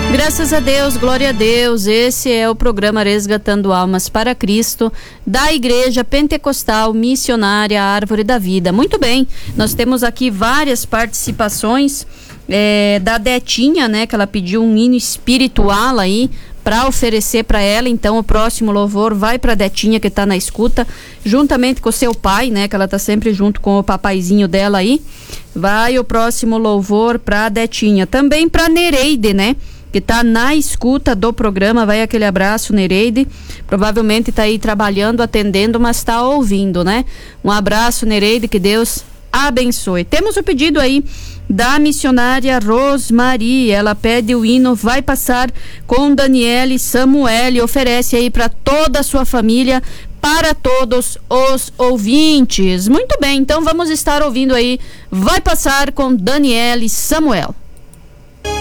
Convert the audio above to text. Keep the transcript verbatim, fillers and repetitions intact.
Graças a Deus, glória a Deus. Esse é o programa Resgatando Almas para Cristo da Igreja Pentecostal Missionária Árvore da Vida. Muito bem, nós temos aqui várias participações é, da Detinha, né? Que ela pediu um hino espiritual aí para oferecer para ela. Então o próximo louvor vai para Detinha, que está na escuta, juntamente com o seu pai, né? Que ela tá sempre junto com o papaizinho dela aí. Vai o próximo louvor para Detinha. Também para Nereide, né? Que tá na escuta do programa. Vai aquele abraço, Nereide. Provavelmente tá aí trabalhando, atendendo, mas tá ouvindo, né? Um abraço, Nereide, que Deus abençoe. Temos o pedido aí da missionária Rosmari. Ela pede o hino Vai Passar com Daniele Samuel e oferece aí para toda a sua família, para todos os ouvintes. Muito bem, então vamos estar ouvindo aí Vai Passar com Daniele Samuel.